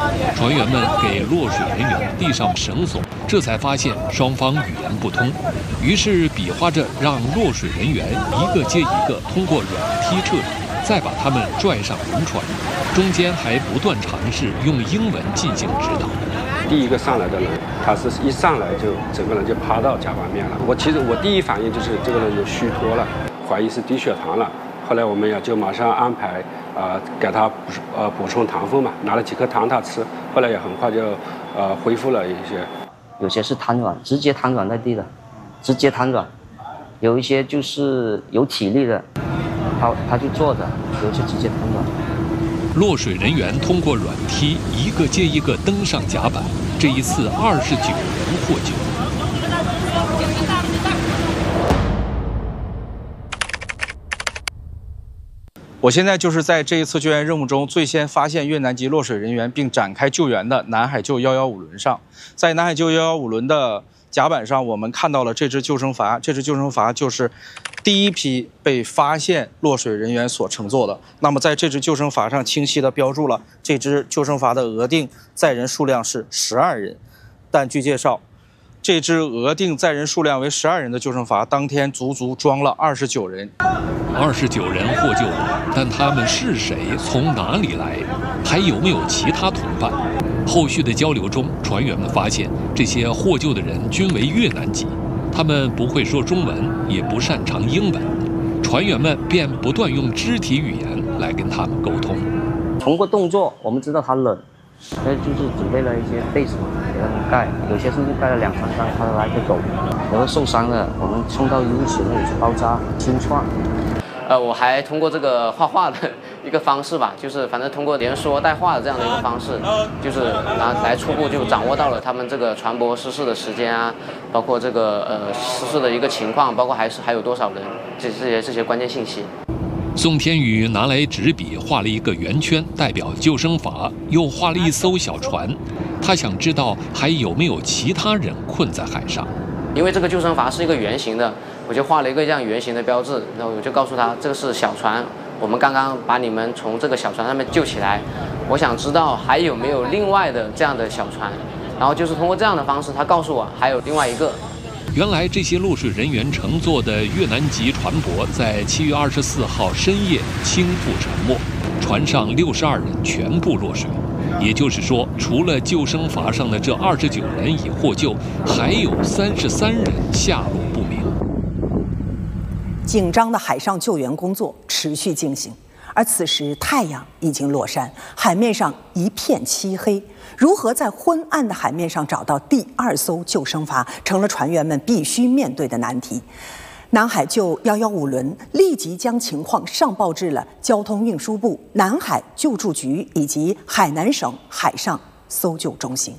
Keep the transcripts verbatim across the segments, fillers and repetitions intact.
船员们给落水人员递上绳索，这才发现双方语言不通，于是比划着让落水人员一个接一个通过软梯撤离，再把他们拽上轮船，中间还不断尝试用英文进行指导。 第一个上来的人，他是一上来就整个人就趴到甲板面了。我其实我第一反应就是这个人有虚脱了，怀疑是低血糖了。后来我们也就马上安排啊、呃、给他补呃补充糖分嘛，拿了几颗糖他吃，后来也很快就呃恢复了一些。 有些是瘫软，直接瘫软在地的，直接瘫软；有一些就是有体力的，他他就坐着，有些直接瘫软。 落水人员通过软梯一个接一个登上甲板，这一次二十九人获救。 我现在就是在这一次救援任务中最先发现越南籍落水人员并展开救援的南海救一一五轮上，在南海救一一五轮的甲板上，我们看到了这只救生筏，这只救生筏就是第一批被发现落水人员所乘坐的。那么在这只救生筏上清晰地标注了这只救生筏的额定载人数量是十二人，但据介绍，这支额定载人数量为十二人的救生筏，当天足足装了二十九人。 二十九人获救了，但他们是谁？从哪里来？还有没有其他同伴？后续的交流中，船员们发现这些获救的人均为越南籍，他们不会说中文，也不擅长英文，船员们便不断用肢体语言来跟他们沟通。 通过动作，我们知道他冷。所以就是准备了一些被子嘛，给他们盖，有些甚至盖了两三张，他来回走。有的受伤了，我们送到医务室那里去包扎、清创。 呃，我还通过这个画画的一个方式吧，就是反正通过连说带画的这样的一个方式，就是来来初步就掌握到了他们这个船舶失事的时间啊，包括这个呃失事的一个情况，包括还是还有多少人，这这些这些关键信息。 宋天宇拿来纸笔画了一个圆圈，代表救生筏，又画了一艘小船。他想知道还有没有其他人困在海上。 因为这个救生筏是一个圆形的，我就画了一个这样圆形的标志，然后我就告诉他这个是小船，我们刚刚把你们从这个小船上面救起来，我想知道还有没有另外的这样的小船。然后就是通过这样的方式，他告诉我还有另外一个。 原来这些落水人员乘坐的越南籍船舶在七月二十四号深夜倾覆沉没，船上六十二人全部落水。也就是说，除了救生筏上的这二十九人已获救，还有三十三人下落不明。 紧张的海上救援工作持续进行，而此时太阳已经落山，海面上一片漆黑。如何在昏暗的海面上找到第二艘救生筏，成了船员们必须面对的难题。南海救一一五轮立即将情况上报至了交通运输部、南海救助局以及海南省海上搜救中心。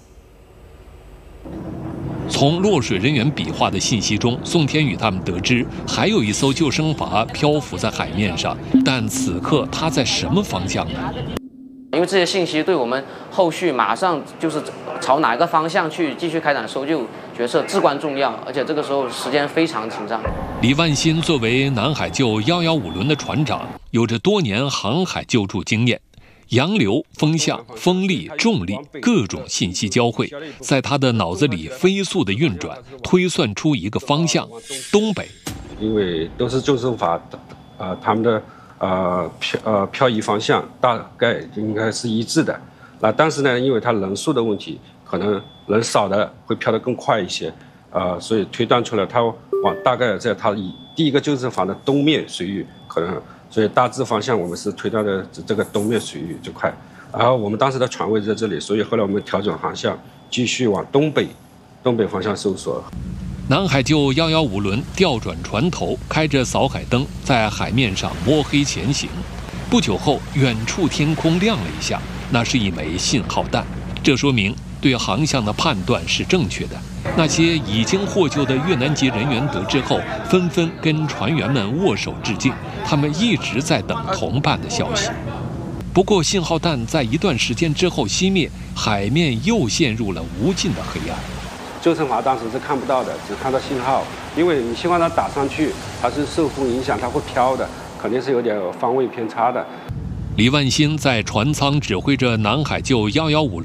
从落水人员比划的信息中，宋天宇他们得知还有一艘救生筏漂浮在海面上，但此刻它在什么方向呢？ 因为这些信息对我们后续马上就是朝哪个方向去继续开展搜救决策至关重要，而且这个时候时间非常紧张。 李万新作为南海救一一五轮的船长，有着多年航海救助经验，洋流、风向、风力、重力各种信息交汇，在他的脑子里飞速的运转，推算出一个方向：东北。 因为都是救生筏，呃，他们的。呃漂呃漂移方向大概应该是一致的，那但是呢，因为它人数的问题，可能人少的会漂得更快一些，呃，所以推断出来它往大概在它以第一个救生筏的东面水域可能，所以大致方向我们是推断的这个东面水域这块，然后我们当时的船位在这里，所以后来我们调整航向，继续往东北东北方向搜索。 南海救一一五轮调转船头，开着扫海灯，在海面上摸黑前行。不久后，远处天空亮了一下，那是一枚信号弹。这说明对航向的判断是正确的。那些已经获救的越南籍人员得知后，纷纷跟船员们握手致敬。他们一直在等同伴的消息。不过，信号弹在一段时间之后熄灭，海面又陷入了无尽的黑暗。 救生筏当时是看不到的，只看到信号，因为你信号弹打上去，它是受风影响，它会飘的，肯定是有点方位偏差的。 李万新在船舱指挥着南海救一一五